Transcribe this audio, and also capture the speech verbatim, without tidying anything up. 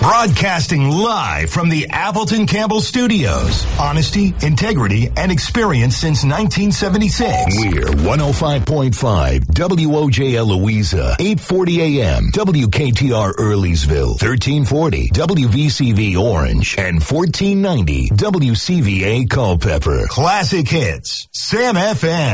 Broadcasting live from the Appleton Campbell Studios. Honesty, integrity, and experience since nineteen seventy-six. We're one oh five point five W O J L Louisa, eight forty A M, W K T R Earleysville, thirteen forty W V C V Orange, and fourteen ninety W C V A Culpeper. Classic hits. Sam F M.